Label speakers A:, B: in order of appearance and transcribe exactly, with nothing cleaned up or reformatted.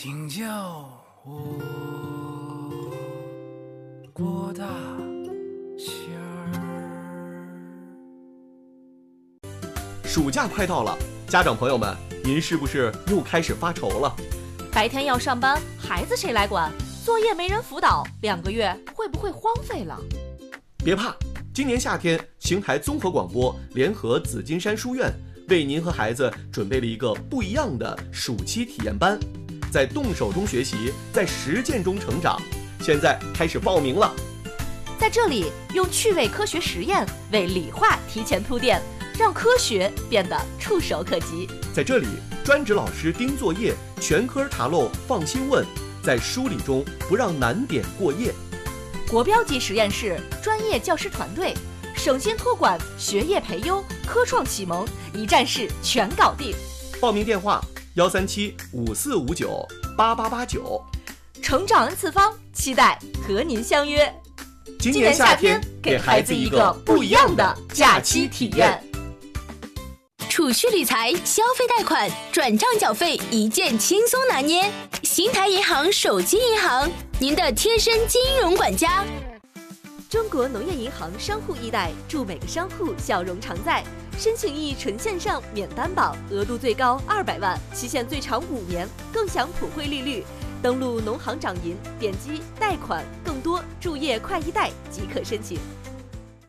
A: 请叫我郭大仙儿。
B: 暑假快到了，家长朋友们，您是不是又开始发愁了？
C: 白天要上班，孩子谁来管？作业没人辅导，两个月会不会荒废了？
B: 别怕，今年夏天，邢台综合广播联合紫金山书院，为您和孩子准备了一个不一样的暑期体验班，在动手中学习，在实践中成长。现在开始报名了。
C: 在这里，用趣味科学实验为理化提前铺垫，让科学变得触手可及。
B: 在这里，专职老师盯作业，全科查漏放心问，在梳理中不让难点过夜。
C: 国标级实验室，专业教师团队，省心托管，学业培优，科创启蒙，一站式全搞定。
B: 报名电话：幺三七五四五九八八八九。
C: 成长 N 次方，期待和您相约。
B: 今年夏天，给孩子一个不一样的假期体验。
D: 储蓄理财、消费贷款、转账缴费一键轻松拿捏。邢台银行手机银行，您的贴身金融管家。
C: 中国农业银行商户易贷，祝每个商户笑容常在。申请易纯线上免担保，额度最高二百万，期限最长五年，更享普惠利率。登录农行掌银，点击贷款，更多注页快易贷即可申请。